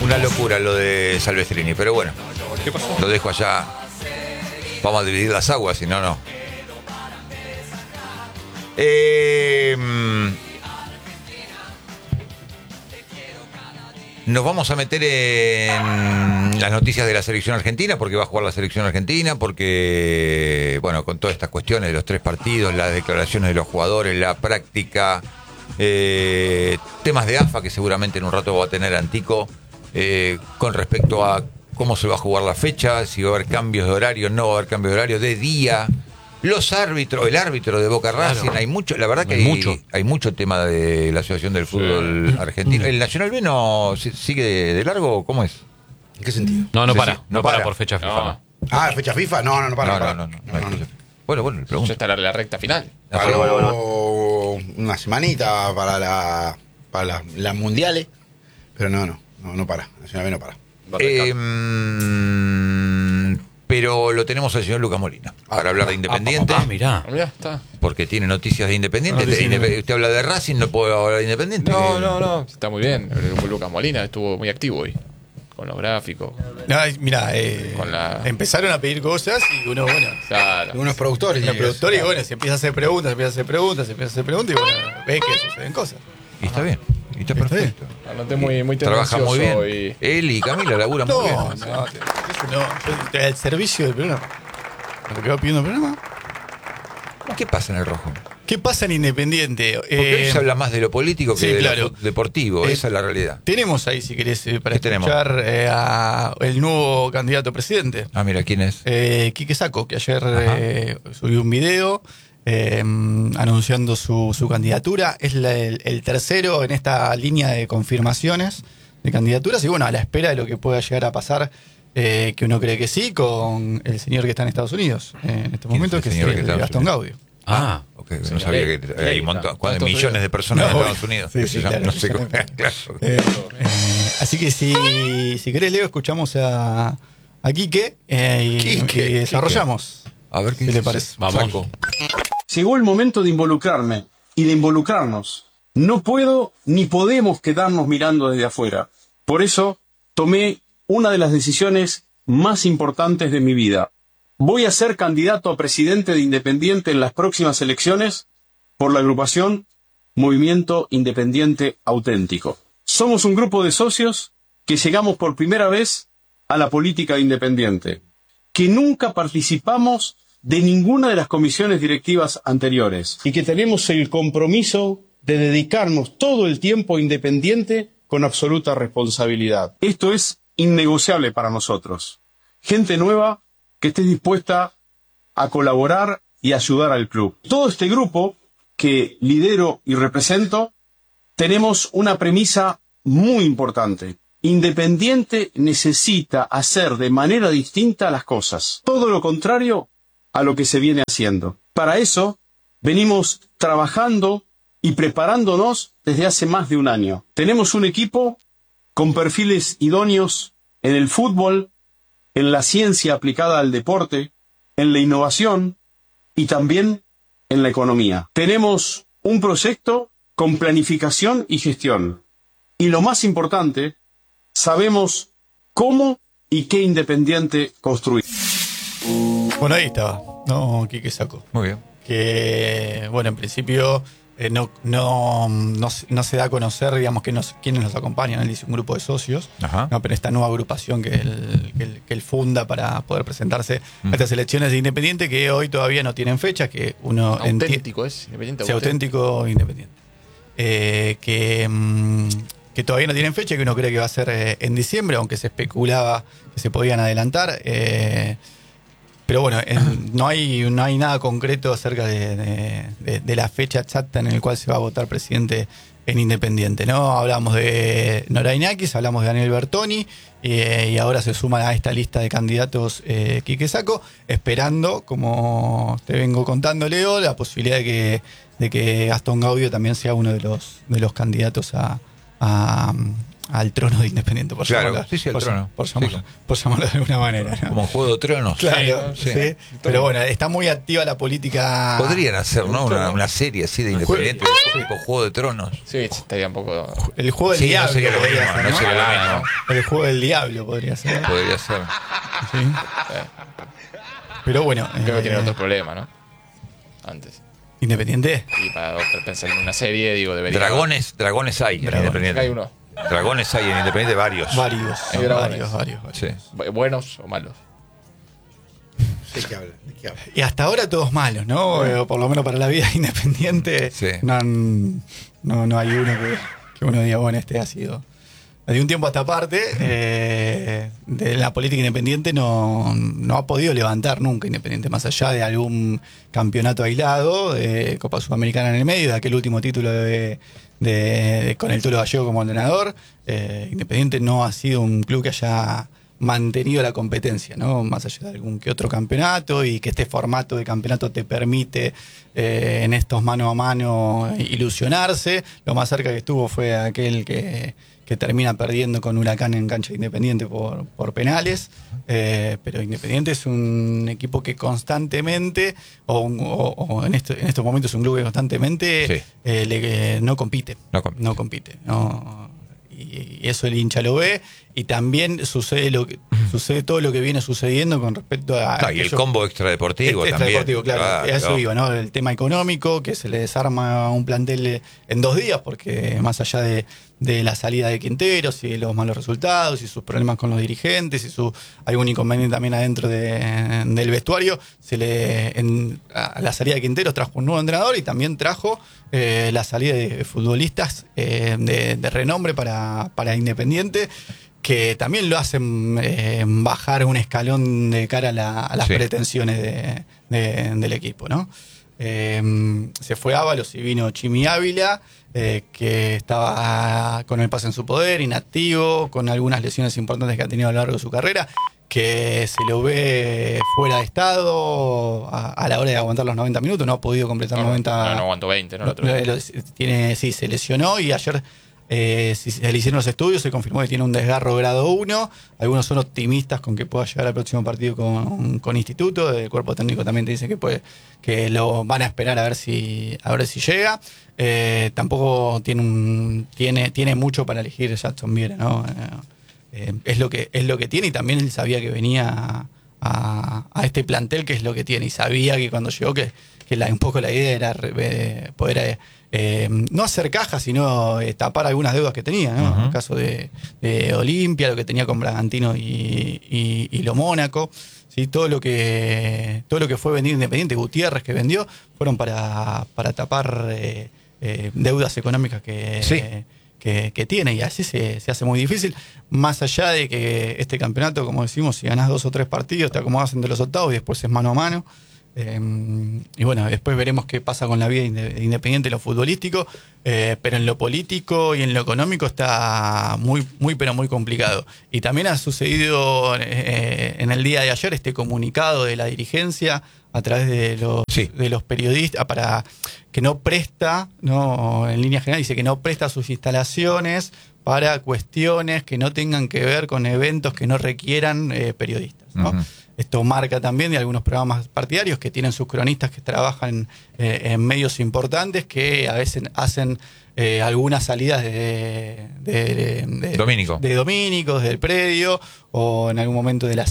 Una locura lo de Salvestrini, pero bueno, ¿Qué pasó? lo dejo allá. Vamos a dividir las aguas, si no, no. Nos vamos a meter en las noticias de la selección argentina, porque va a jugar la selección argentina, porque, bueno, con todas estas cuestiones de los 3 partidos, las declaraciones de los jugadores, la práctica, temas de AFA que seguramente en un rato va a tener Antico, con respecto a cómo se va a jugar la fecha, si va a haber cambios de horario, no va a haber cambios de horario, de día. Los árbitros, el árbitro de Boca Racing, hay mucho, la verdad que hay mucho tema de la Asociación del Fútbol Argentino. ¿El Nacional B no sigue de largo? ¿Cómo es? ¿En qué sentido? No Sí, para. sí, No para por fecha FIFA. No. Ah, fecha FIFA, no para. No hay fecha. Bueno, le Ya pregunto. está la recta final. Paró una semanita para las mundiales, pero no para. Nacional B no para. Pero lo tenemos al señor Lucas Molina para hablar de Independiente, Mirá. Ya está. porque tiene noticias de Independiente. Usted habla de Racing, no puede hablar de Independiente. No. Está muy bien. Lucas Molina estuvo muy activo hoy. Con los gráficos. Mira, Con la- empezaron a pedir cosas y uno, bueno, Claro. Unos productores. los productores, y bueno, se empieza a hacer preguntas, y bueno, ves que suceden cosas. Y está bien, y está Está perfecto. Anoté muy Trabaja muy bien. tendencioso y- Él y Camila laburan muy bien. No, eso no. Yo estoy al servicio del programa. Lo que va pidiendo el programa. ¿Qué pasa en el rojo? ¿Qué pasa en Independiente? Porque hoy se habla más de lo político que sí, de claro. lo deportivo. Esa es la realidad. Tenemos ahí, si querés, para ¿Qué tenemos? escuchar a el nuevo candidato a presidente. Ah, mira, ¿quién es? Quique Sacco, que ayer subió un video anunciando su candidatura. Es el tercero en esta línea de confirmaciones de candidaturas. Y bueno, a la espera de lo que pueda llegar a pasar, que uno cree que sí, con el señor que está en Estados Unidos en estos momentos, es que el es señor que está en Gastón Estados Gaudio. Ok, no sabía que hay un montón, ¿Cuántos millones de personas en Estados Unidos. sí, que sí, se llaman, claro. no sé cómo. Claro. Así que si querés, Leo, escuchamos a Quique y desarrollamos. A ver qué ¿Qué le dice. parece? Vamos. Saco. Llegó el momento de involucrarme y de involucrarnos. No puedo ni podemos quedarnos mirando desde afuera. Por eso tomé una de las decisiones más importantes de mi vida. Voy a ser candidato a presidente de Independiente en las próximas elecciones por la agrupación Movimiento Independiente Auténtico. Somos un grupo de socios que llegamos por primera vez a la política independiente, que nunca participamos de ninguna de las comisiones directivas anteriores y que tenemos el compromiso de dedicarnos todo el tiempo a Independiente con absoluta responsabilidad. Esto es innegociable para nosotros. Gente nueva que esté dispuesta a colaborar y ayudar al club. Todo este grupo que lidero y represento, tenemos una premisa muy importante. Independiente necesita hacer de manera distinta las cosas. Todo lo contrario a lo que se viene haciendo. Para eso, venimos trabajando y preparándonos desde hace más de un año. Tenemos un equipo con perfiles idóneos en el fútbol, en la ciencia aplicada al deporte, en la innovación y también en la economía. Tenemos un proyecto con planificación y gestión. Y lo más importante, sabemos cómo y qué Independiente construir. Bueno, ahí estaba, ¿no? Quique Sacco. Muy bien. Que, bueno, en principio no se da a conocer, digamos, quiénes nos acompañan. Él dice un grupo de socios, Ajá. ¿no? Pero esta nueva agrupación que él funda para poder presentarse a estas elecciones de Independiente, que hoy todavía no tienen fecha, que uno Auténtico es. Independiente. Sí, auténtico Independiente. Que todavía no tienen fecha, que uno cree que va a ser en diciembre, aunque se especulaba que se podían adelantar. Pero bueno, no hay nada concreto acerca de la fecha exacta en la cual se va a votar presidente en Independiente, ¿no? Hablamos de Norainakis, hablamos de Daniel Bertoni, y ahora se suma a esta lista de candidatos Quique Sacco, esperando, como te vengo contando, Leo, la posibilidad de que Gastón Gaudio también sea uno de los candidatos a al trono de Independiente, por Claro, llamarlo, sí, al trono. por llamarlo de alguna manera, ¿no? Como Juego de Tronos. Claro, Sí. sí. Pero bueno, está muy activa la política. Podrían hacer, ¿no? Una serie así de Independiente, tipo Juego de Tronos. Sí, estaría un poco. El juego del Sí, diablo. no sería lo podría mismo, ser, no ¿no? sería lo mismo. El juego del diablo podría ser. Podría ser. Sí. Pero bueno. Creo que tiene otro problema, ¿no? Antes. Independiente. Y para pensar en una serie, digo, debería. Dragones hay en Dragones. Independiente. Hay uno. Dragones hay en Independiente varios. Varios. Hay dragones. Varios. Sí. Buenos o malos. ¿De qué hablan? Y hasta ahora todos malos, ¿no? O por lo menos para la vida independiente. Sí. No hay uno que uno diga, bueno, este ha sido. De un tiempo a esta parte, de la política independiente no ha podido levantar nunca Independiente, más allá de algún campeonato aislado, de Copa Sudamericana en el medio, de aquel último título con el Tolo Gallego como entrenador. Independiente no ha sido un club que haya mantenido la competencia, ¿no? Más allá de algún que otro campeonato, y que este formato de campeonato te permite en estos mano a mano ilusionarse. Lo más cerca que estuvo fue aquel que termina perdiendo con Huracán en cancha de Independiente por penales, pero Independiente es un equipo que constantemente, o en estos momentos es un club que constantemente no compite. No compite. Y eso el hincha lo ve, y también sucede todo lo que viene sucediendo con respecto a... Y el combo extradeportivo también. Extradeportivo, claro. Eso iba, ¿no? El tema económico, que se le desarma un plantel en 2 días, porque más allá de la salida de Quinteros y los malos resultados y sus problemas con los dirigentes y hay un inconveniente también adentro del vestuario, a la salida de Quinteros trajo un nuevo entrenador, y también trajo la salida de futbolistas de renombre para Independiente, que también lo hacen bajar un escalón de cara a las pretensiones del equipo, ¿no? Se fue Ábalos y vino Chimi Ávila, que estaba con el pase en su poder, inactivo, con algunas lesiones importantes que ha tenido a lo largo de su carrera, que se lo ve fuera de estado a la hora de aguantar los 90 minutos, no ha podido completar 90. No aguantó 20, ¿no? Se lesionó, y ayer se le hicieron los estudios, se confirmó que tiene un desgarro grado 1. Algunos son optimistas con que pueda llegar al próximo partido con Instituto. El cuerpo técnico también te dice que lo van a esperar a ver si llega. Tampoco tiene mucho para elegir Jackson Viera, ¿no? Es lo que tiene, y también él sabía que venía a este plantel, que es lo que tiene, y sabía que cuando llegó que un poco la idea era poder no hacer cajas, sino tapar algunas deudas que tenía, ¿no? En el caso de Olimpia, lo que tenía con Bragantino y lo Mónaco, ¿sí? Todo lo que fue vendido Independiente, Gutiérrez que vendió, fueron para tapar deudas económicas que tiene, y así se hace muy difícil, más allá de que este campeonato, como decimos, si ganás 2 o 3 partidos te acomodás entre los octavos y después es mano a mano. Y bueno, después veremos qué pasa con la vida Independiente en lo futbolístico, pero en lo político y en lo económico está muy pero muy complicado. Y también ha sucedido en el día de ayer este comunicado de la dirigencia a través de los periodistas, para que no presta, ¿no? En línea general dice que no presta sus instalaciones para cuestiones que no tengan que ver con eventos que no requieran periodistas, ¿no? Uh-huh. Esto marca también de algunos programas partidarios que tienen sus cronistas que trabajan en medios importantes, que a veces hacen algunas salidas de dominicos del predio, o en algún momento de la